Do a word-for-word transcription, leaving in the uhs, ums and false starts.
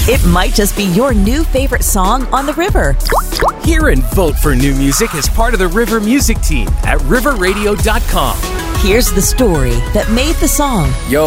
It might just be your new favorite song on the river. Hear and vote for new music as part of the River Music Team at river radio dot com. Here's the story that made the song. Yo,